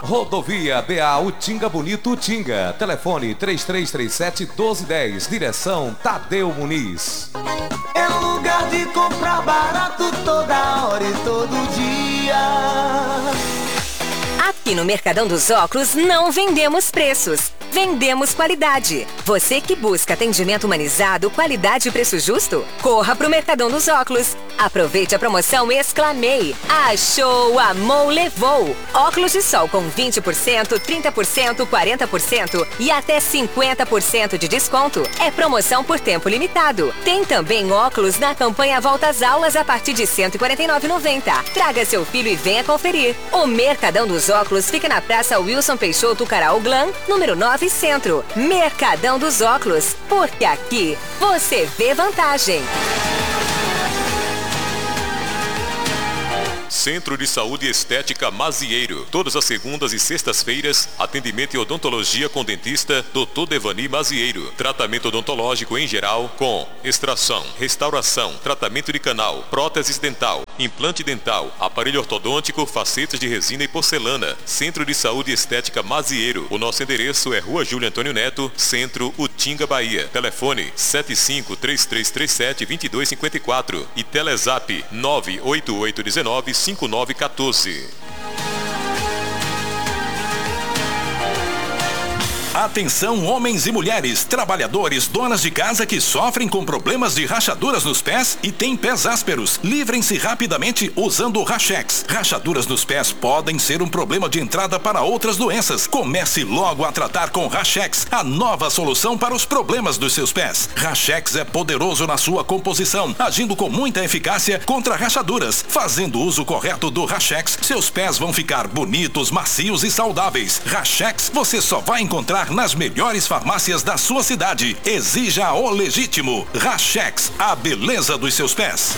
Rodovia BA Utinga Bonito Utinga. Telefone 3337-1210. Direção Tadeu Muniz. É lugar de comprar barato toda hora e todo dia. Aqui no Mercadão dos Óculos não vendemos preços, vendemos qualidade. Você que busca atendimento humanizado, qualidade e preço justo, corra pro Mercadão dos Óculos. Aproveite a promoção Exclamei. Achou, amou, levou. Óculos de sol com 20%, 30%, 40% e até 50% de desconto. É promoção por tempo limitado. Tem também óculos na campanha Volta às Aulas a partir de R$ 149,90. Traga seu filho e venha conferir. O Mercadão dos Óculos fica na Praça Wilson Peixoto Caraú Glan, número 9 Centro. Mercadão dos Óculos, porque aqui você vê vantagem. Centro de Saúde e Estética Mazieiro. Todas as segundas e sextas-feiras, atendimento e odontologia com dentista Dr. Devani Mazieiro. Tratamento odontológico em geral com extração, restauração, tratamento de canal, próteses dental, implante dental, aparelho ortodôntico, facetas de resina e porcelana. Centro de Saúde e Estética Mazieiro. O nosso endereço é Rua Júlio Antônio Neto, Centro, Utinga, Bahia. Telefone 75-3337-2254 e Telezap 98819-5914. Atenção, homens e mulheres, trabalhadores, donas de casa que sofrem com problemas de rachaduras nos pés e têm pés ásperos. Livrem-se rapidamente usando o Rachex. Rachaduras nos pés podem ser um problema de entrada para outras doenças. Comece logo a tratar com Rachex, a nova solução para os problemas dos seus pés. Rachex é poderoso na sua composição, agindo com muita eficácia contra rachaduras. Fazendo uso correto do Rachex, seus pés vão ficar bonitos, macios e saudáveis. Rachex você só vai encontrar nas melhores farmácias da sua cidade. Exija o legítimo. Rachex, a beleza dos seus pés.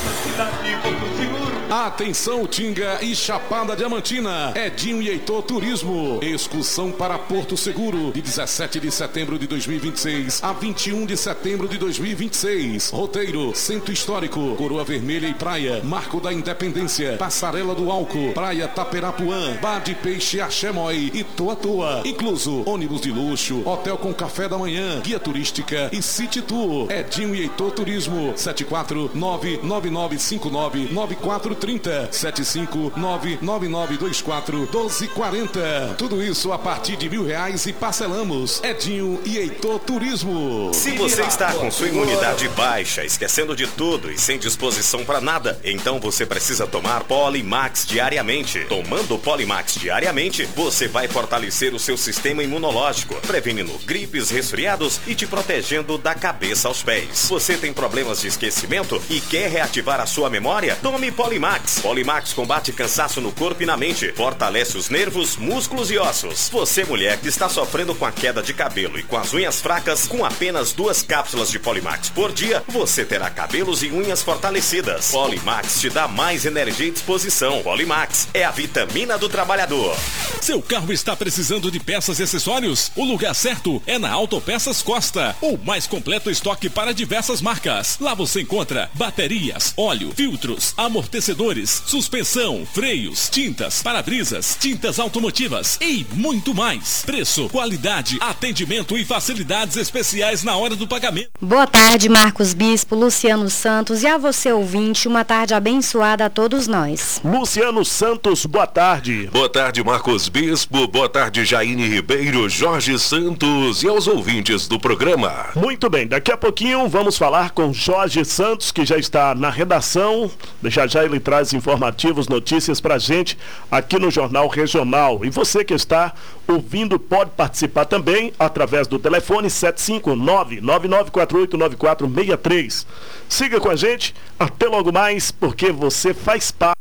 Atenção Utinga e Chapada Diamantina. Edinho e Heitor Turismo. Excursão para Porto Seguro de 17 de setembro de 2026 a 21 de setembro de 2026. Roteiro: Centro Histórico, Coroa Vermelha e Praia, Marco da Independência, Passarela do Álcool, Praia Taperapuã, Bar de Peixe Axemói e Toa Toa. Incluso ônibus de luxo, hotel com café da manhã, guia turística e City Tour. Edinho e Heitor Turismo. 74999599430 75999241240. Tudo isso a partir de R$1.000 e parcelamos. Edinho e Heitor Turismo. Se você está com sua imunidade baixa, esquecendo de tudo e sem disposição para nada, então você precisa tomar Polimax diariamente. Tomando Polimax diariamente, você vai fortalecer o seu sistema imunológico, prevenindo gripes, resfriados e te protegendo da cabeça aos pés. Você tem problemas de esquecimento e quer reativar a sua memória? Tome Polimax. Polimax combate cansaço no corpo e na mente, fortalece os nervos, músculos e ossos. Você, mulher que está sofrendo com a queda de cabelo e com as unhas fracas, com apenas 2 cápsulas de Polimax por dia, você terá cabelos e unhas fortalecidas. Polimax te dá mais energia e disposição. Polimax é a vitamina do trabalhador. Seu carro está precisando de peças e acessórios? O lugar certo é na Autopeças Costa, o mais completo estoque para diversas marcas. Lá você encontra baterias, óleo, filtros, amortecedores, suspensão, freios, tintas, para-brisas, tintas automotivas e muito mais. Preço, qualidade, atendimento e facilidades especiais na hora do pagamento. Boa tarde, Marcos Bispo, Luciano Santos e a você, ouvinte, uma tarde abençoada a todos nós. Luciano Santos, boa tarde. Boa tarde, Marcos Bispo, boa tarde, Jaine Ribeiro, Jorge Santos e aos ouvintes do programa. Muito bem, daqui a pouquinho vamos falar com Jorge Santos, que já está na redação. Já ele traz informativos, notícias pra gente aqui no Jornal Regional. E você que está ouvindo pode participar também através do telefone 759-9948-9463. Siga com a gente, até logo mais, porque você faz parte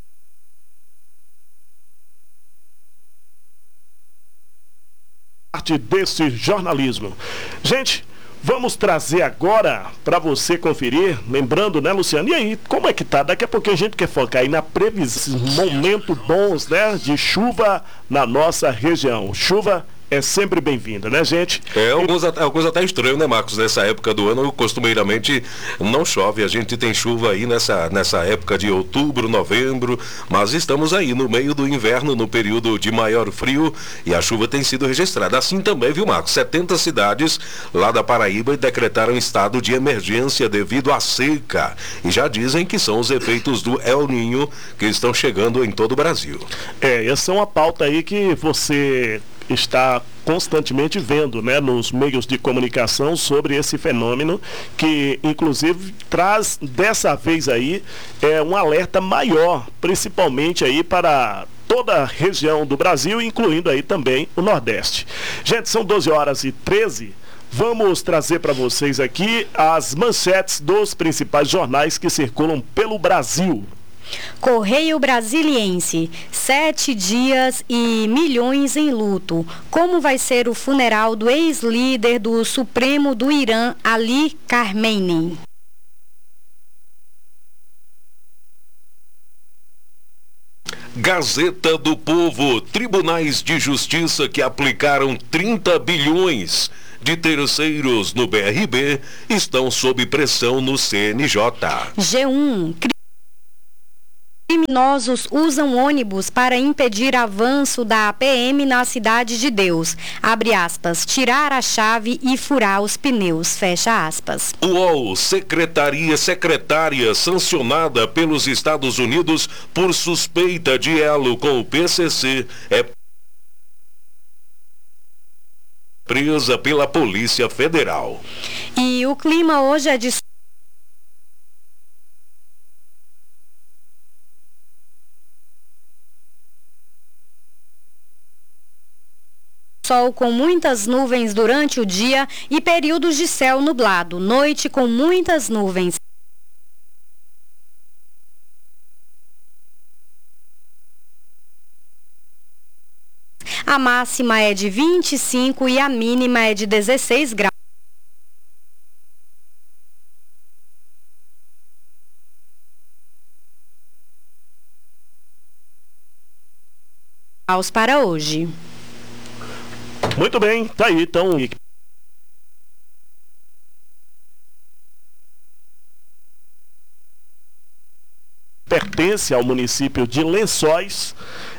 desse jornalismo. Gente, vamos trazer agora para você conferir, lembrando, né, Luciano? E aí, como é que tá? Daqui a pouco a gente quer focar aí na previsão, momentos bons, né, de chuva na nossa região. Chuva é sempre bem-vinda, né, gente? Alguns até estranho, né, Marcos? Nessa época do ano, costumeiramente não chove. A gente tem chuva aí nessa época de outubro, novembro, mas estamos aí no meio do inverno, no período de maior frio, e a chuva tem sido registrada. Assim também, viu, Marcos? 70 cidades lá da Paraíba decretaram estado de emergência devido à seca. E já dizem que são os efeitos do El Niño que estão chegando em todo o Brasil. Essa é uma pauta aí que você está constantemente vendo, né, nos meios de comunicação sobre esse fenômeno, que inclusive traz dessa vez aí um alerta maior, principalmente aí para toda a região do Brasil, incluindo aí também o Nordeste. Gente, são 12h13. Vamos trazer para vocês aqui as manchetes dos principais jornais que circulam pelo Brasil. Correio Brasiliense, 7 dias e milhões em luto. Como vai ser o funeral do ex-líder do Supremo do Irã, Ali Khamenei? Gazeta do Povo, tribunais de justiça que aplicaram 30 bilhões de terceiros no BRB estão sob pressão no CNJ. G1, criminosos usam ônibus para impedir avanço da PM na Cidade de Deus. Abre aspas, tirar a chave e furar os pneus, fecha aspas. UOL, secretária sancionada pelos Estados Unidos por suspeita de elo com o PCC é presa pela Polícia Federal. E o clima hoje é de sol com muitas nuvens durante o dia e períodos de céu nublado. Noite com muitas nuvens. A máxima é de 25 e a mínima é de 16 graus. Para hoje. Muito bem, tá aí, então. Pertence ao município de Lençóis,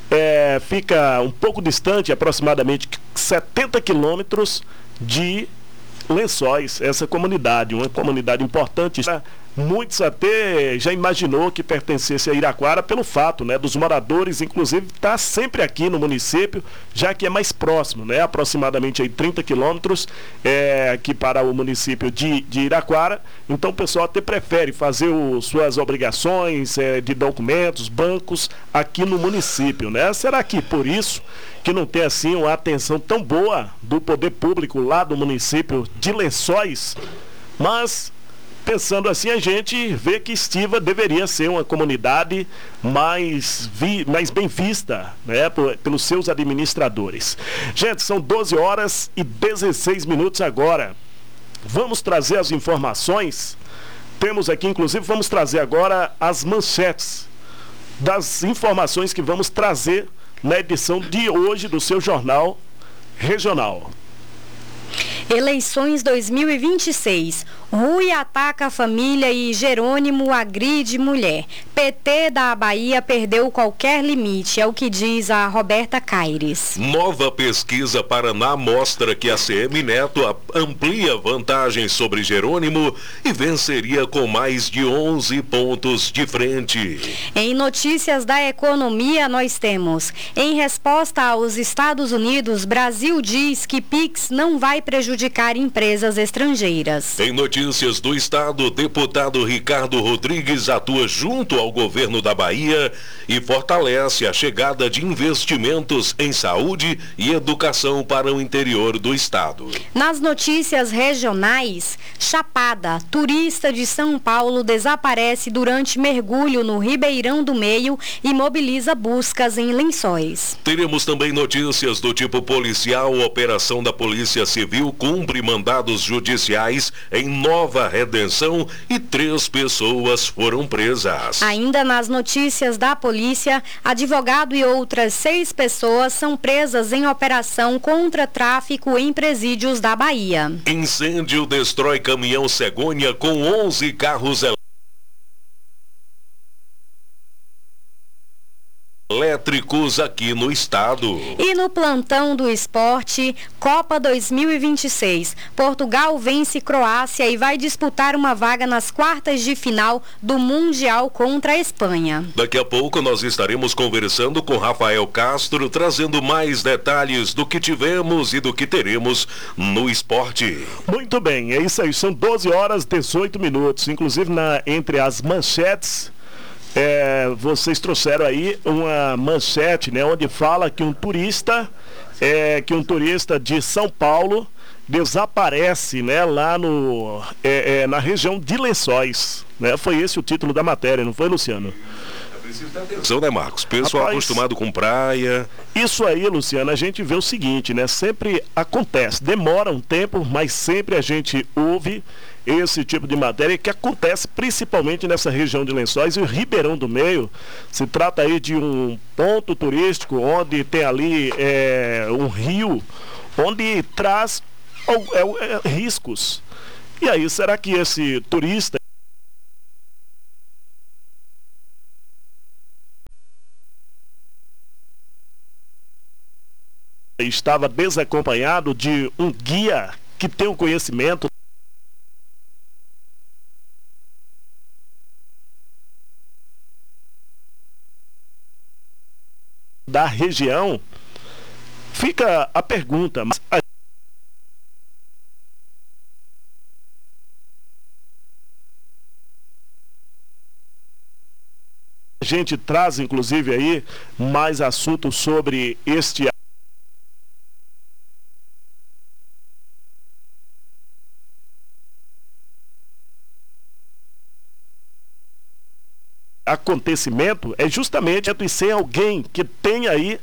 fica um pouco distante, aproximadamente 70 quilômetros de Lençóis, essa comunidade, uma comunidade importante. Muitos até já imaginou que pertencesse a Iraquara pelo fato, né, dos moradores, inclusive, estar sempre aqui no município, já que é mais próximo, né, aproximadamente aí 30 quilômetros aqui para o município de Iraquara. Então o pessoal até prefere fazer suas obrigações de documentos, bancos aqui no município, né? Será que por isso que não tem assim uma atenção tão boa do poder público lá do município de Lençóis? Mas pensando assim, a gente vê que Estiva deveria ser uma comunidade mais bem vista, né, pelos seus administradores. Gente, são 12h16 agora. Vamos trazer as informações. Temos aqui, inclusive, vamos trazer agora as manchetes das informações que vamos trazer na edição de hoje do seu Jornal Regional. Eleições 2026. Rui ataca a família e Jerônimo agride mulher. PT da Bahia perdeu qualquer limite, é o que diz a Roberta Caires. Nova pesquisa Paraná mostra que a CM Neto amplia vantagens sobre Jerônimo e venceria com mais de 11 pontos de frente. Em notícias da economia, nós temos: em resposta aos Estados Unidos, Brasil diz que Pix não vai prejudicar empresas estrangeiras. Em notícias do Estado, deputado Ricardo Rodrigues atua junto ao governo da Bahia e fortalece a chegada de investimentos em saúde e educação para o interior do Estado. Nas notícias regionais, Chapada, turista de São Paulo desaparece durante mergulho no Ribeirão do Meio e mobiliza buscas em Lençóis. Teremos também notícias do tipo policial, operação da Polícia Civil cumpre cumpre mandados judiciais em Nova Redenção e 3 pessoas foram presas. Ainda nas notícias da polícia, advogado e outras 6 pessoas são presas em operação contra tráfico em presídios da Bahia. Incêndio destrói caminhão cegonha com 11 carros elétricos aqui no estado. E no plantão do esporte, Copa 2026. Portugal vence Croácia e vai disputar uma vaga nas quartas de final do Mundial contra a Espanha. Daqui a pouco nós estaremos conversando com Rafael Castro, trazendo mais detalhes do que tivemos e do que teremos no esporte. Muito bem, é isso aí, são 12 horas e 18 minutos, inclusive entre as manchetes. Vocês trouxeram aí uma manchete, né, onde fala que um turista de São Paulo desaparece, né, lá na região de Lençóis, né? Foi esse o título da matéria, não foi, Luciano? Atenção, né, Marcos? Pessoal acostumado com praia. Isso aí, Luciano, a gente vê o seguinte, né? Sempre acontece, demora um tempo, mas sempre a gente ouve esse tipo de matéria que acontece principalmente nessa região de Lençóis e o Ribeirão do Meio. Se trata aí de um ponto turístico onde tem ali um rio, onde traz riscos. E aí, será que esse turista estava desacompanhado de um guia que tem o conhecimento da região? Fica a pergunta, mas a gente traz inclusive aí mais assuntos sobre este acontecimento, é justamente e sem alguém que tenha aí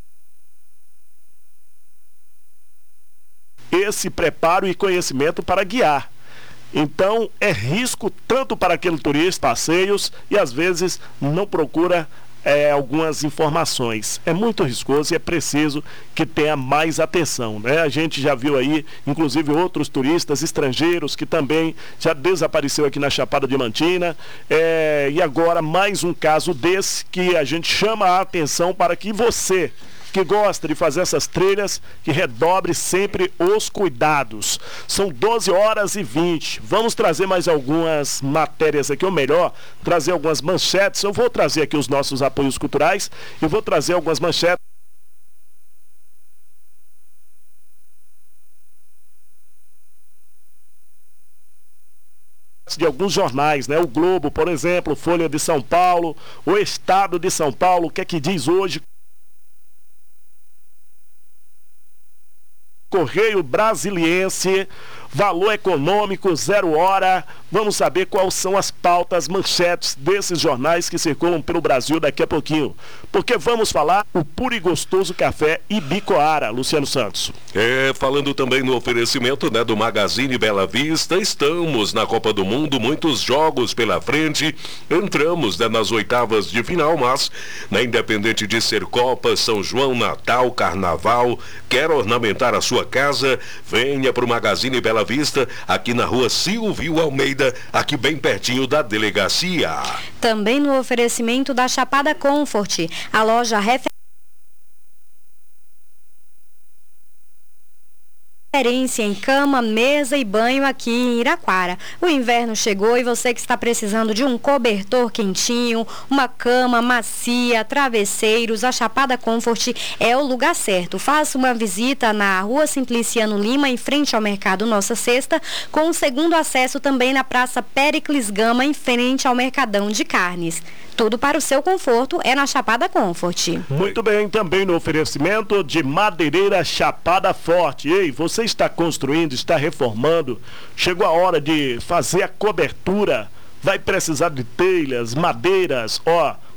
esse preparo e conhecimento para guiar. Então é risco tanto para aquele turista, passeios, e às vezes não procura algumas informações. É muito riscoso e é preciso que tenha mais atenção, né? A gente já viu aí, inclusive, outros turistas estrangeiros que também já desapareceu aqui na Chapada Diamantina, e agora mais um caso desse que a gente chama a atenção para que você que gosta de fazer essas trilhas, que redobre sempre os cuidados. São 12 horas e 20. Vamos trazer mais algumas matérias aqui, ou melhor, trazer algumas manchetes. Eu vou trazer aqui os nossos apoios culturais e vou trazer algumas manchetes de alguns jornais, né? O Globo, por exemplo, Folha de São Paulo, o Estado de São Paulo, o que é que diz hoje? Correio Brasiliense, valor econômico, 0 hora. Vamos saber quais são as pautas, manchetes desses jornais que circulam pelo Brasil daqui a pouquinho. Porque vamos falar o puro e gostoso café Ibicoara, Luciano Santos. Falando também no oferecimento, né, do Magazine Bela Vista, estamos na Copa do Mundo, muitos jogos pela frente. Entramos, né, nas oitavas de final, mas independente de ser Copa, São João, Natal, Carnaval, quer ornamentar a sua casa, venha para o Magazine Bela Vista, aqui na rua Silvio Almeida, aqui bem pertinho da delegacia. Também no oferecimento da Chapada Comfort, a loja referência em cama, mesa e banho aqui em Iraquara. O inverno chegou e você que está precisando de um cobertor quentinho, uma cama macia, travesseiros, a Chapada Comfort é o lugar certo. Faça uma visita na Rua Simpliciano Lima, em frente ao Mercado Nossa Sexta, com o segundo acesso também na Praça Péricles Gama, em frente ao Mercadão de Carnes. Tudo para o seu conforto é na Chapada Comfort. Muito bem, também no oferecimento de Madeireira Chapada Forte. Ei, você está construindo, está reformando, chegou a hora de fazer a cobertura, vai precisar de telhas, madeiras,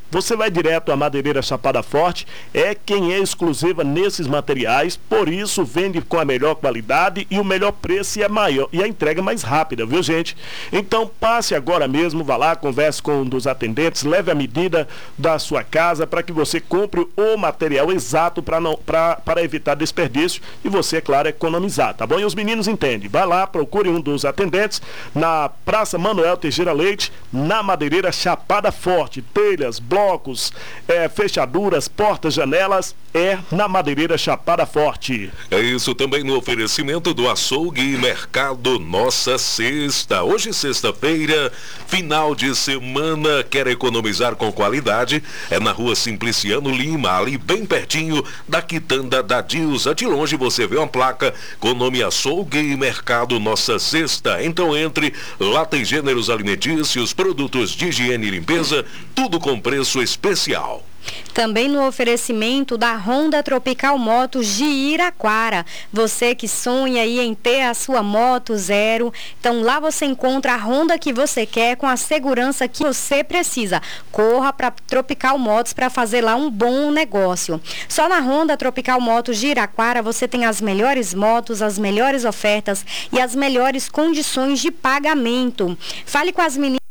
você vai direto à Madeireira Chapada Forte, é quem é exclusiva nesses materiais, por isso vende com a melhor qualidade e o melhor preço e é maior, e a entrega mais rápida, viu, gente? Então passe agora mesmo, vá lá, converse com um dos atendentes, leve a medida da sua casa para que você compre o material exato para evitar desperdício e você, é claro, economizar, tá bom? E os meninos entendem, vai lá, procure um dos atendentes na Praça Manuel Teixeira Leite, na Madeireira Chapada Forte, telhas, blocos, fechaduras, portas, janelas, na Madeireira Chapada Forte. É isso também no oferecimento do Açougue e Mercado Nossa Sexta. Hoje, sexta-feira, final de semana, quer economizar com qualidade? É na Rua Simpliciano Lima, ali bem pertinho da quitanda da Dilsa. De longe você vê uma placa com o nome Açougue e Mercado Nossa Sexta. Então entre, lá tem gêneros alimentícios, produtos de higiene e limpeza, tudo com preço especial. Também no oferecimento da Honda Tropical Motos de Iraquara. Você que sonha aí em ter a sua moto zero, então lá você encontra a Honda que você quer com a segurança que você precisa. Corra para Tropical Motos para fazer lá um bom negócio. Só na Honda Tropical Motos de Iraquara você tem as melhores motos, as melhores ofertas e as melhores condições de pagamento. Fale com as meninas